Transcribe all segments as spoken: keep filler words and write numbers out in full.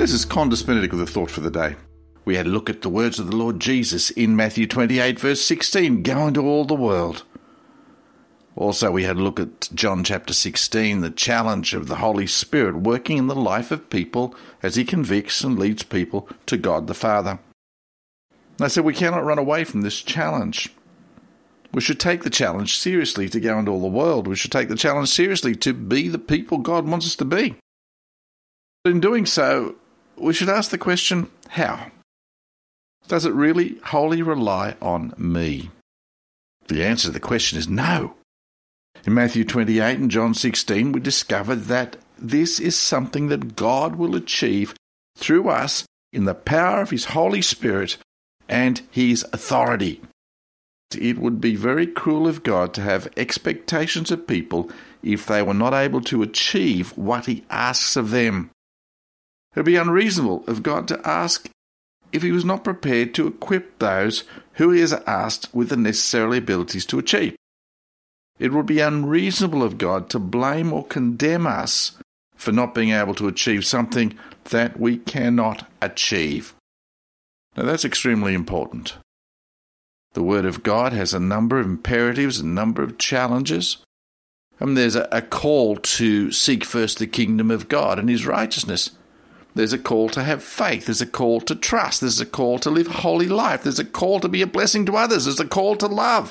This is Condas Benedict with a thought for the day. We had a look at the words of the Lord Jesus in Matthew twenty-eight, verse sixteen, go into all the world. Also, we had a look at John chapter sixteen, the challenge of the Holy Spirit working in the life of people as he convicts and leads people to God the Father. And I said we cannot run away from this challenge. We should take the challenge seriously to go into all the world. We should take the challenge seriously to be the people God wants us to be. But in doing so, we should ask the question, how? Does it really wholly rely on me? The answer to the question is no. In Matthew twenty-eight and John sixteen, we discover that this is something that God will achieve through us in the power of his Holy Spirit and his authority. It would be very cruel of God to have expectations of people if they were not able to achieve what he asks of them. It would be unreasonable of God to ask if he was not prepared to equip those who he has asked with the necessary abilities to achieve. It would be unreasonable of God to blame or condemn us for not being able to achieve something that we cannot achieve. Now that's extremely important. The Word of God has a number of imperatives, a number of challenges. And there's a, a call to seek first the kingdom of God and his righteousness. There's a call to have faith. There's a call to trust. There's a call to live a holy life. There's a call to be a blessing to others. There's a call to love.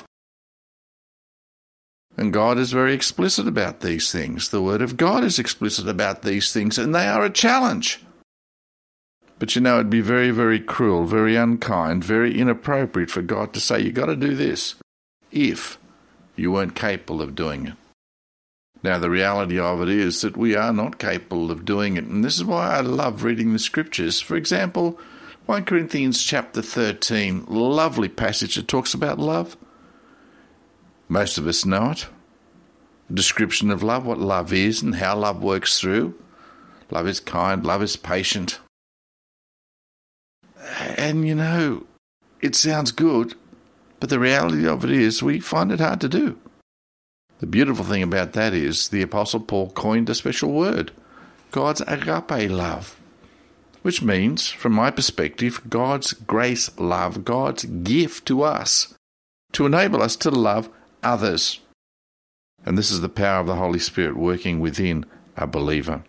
And God is very explicit about these things. The Word of God is explicit about these things, and they are a challenge. But you know, it'd be very, very cruel, very unkind, very inappropriate for God to say, you've got to do this, if you weren't capable of doing it. Now, the reality of it is that we are not capable of doing it, and this is why I love reading the Scriptures. For example, First Corinthians chapter thirteen, lovely passage that talks about love. Most of us know it. A description of love, what love is and how love works through. Love is kind, love is patient. And, you know, it sounds good, but the reality of it is we find it hard to do. The beautiful thing about that is the Apostle Paul coined a special word, God's agape love, which means, from my perspective, God's grace love, God's gift to us to enable us to love others. And this is the power of the Holy Spirit working within a believer.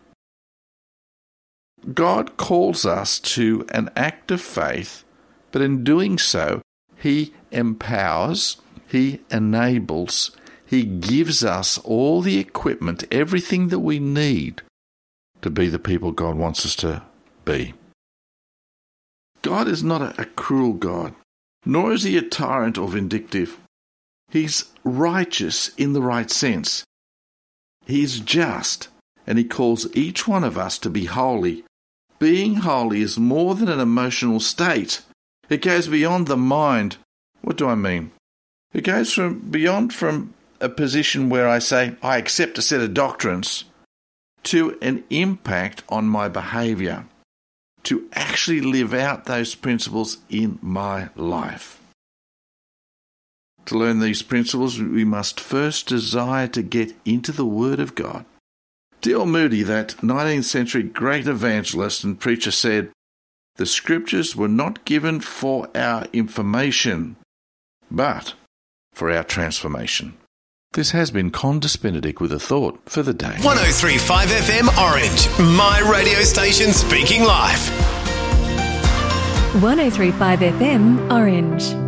God calls us to an act of faith, but in doing so, he empowers, he enables, he gives us all the equipment, everything that we need to be the people God wants us to be. God is not a, a cruel God, nor is he a tyrant or vindictive. He's righteous in the right sense. He's just, and he calls each one of us to be holy. Being holy is more than an emotional state. It goes beyond the mind. What do I mean? It goes from beyond from a position where I say, I accept a set of doctrines, to an impact on my behaviour, to actually live out those principles in my life. To learn these principles, we must first desire to get into the Word of God. D L Moody, that nineteenth century great evangelist and preacher, said, the Scriptures were not given for our information, but for our transformation. This has been Condas Benedict with a thought for the day. one oh three point five F M Orange, my radio station speaking live. one oh three point five F M Orange.